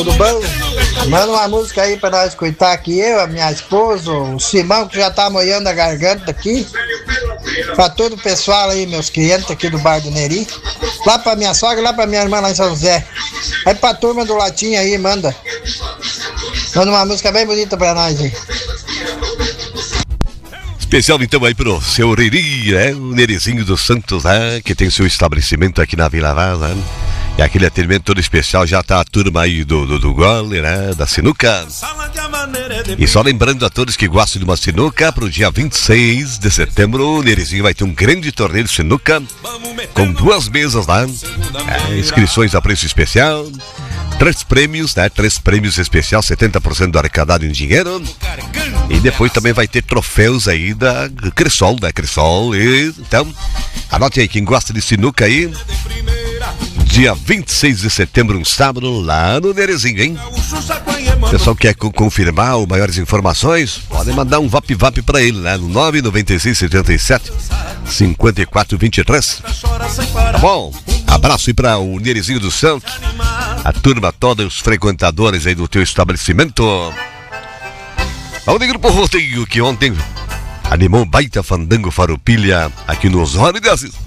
Tudo bom? Manda uma música aí pra nós escutar aqui, eu, a minha esposa, o Simão, que já tá moiando a garganta aqui. Pra todo o pessoal aí, meus clientes aqui do Bar do Neri. Lá pra minha sogra, lá pra minha irmã lá em São José. Aí pra turma do Latim aí, manda. Manda uma música bem bonita pra nós aí. Especial então aí pro seu Neri, né? O Nerizinho dos Santos, né? Que tem seu estabelecimento aqui na Vila Vaz, né? E aquele atendimento todo especial, já tá a turma aí do gole, né? Da sinuca. E só lembrando a todos que gostam de uma sinuca, pro dia 26 de setembro, o Nerizinho vai ter um grande torneio de sinuca, com 2 mesas lá, inscrições a preço especial, 3 prêmios, né? 3 prêmios especial, 70% do arrecadado em dinheiro. E depois também vai ter troféus aí da Cressol, da Cressol. E, então, anote aí, quem gosta de sinuca aí, dia 26 de setembro, um sábado, lá no Nerizinho, hein? O pessoal quer confirmar ou maiores informações, podem mandar um VAP pra ele, né? No 996 77 54 23. Tá bom? Abraço aí pra o Nerizinho do Santos, a turma toda, os frequentadores aí do teu estabelecimento. Vamos de Grupo Rodeio, que ontem animou um baita fandango farupilha aqui no Osório de Assis.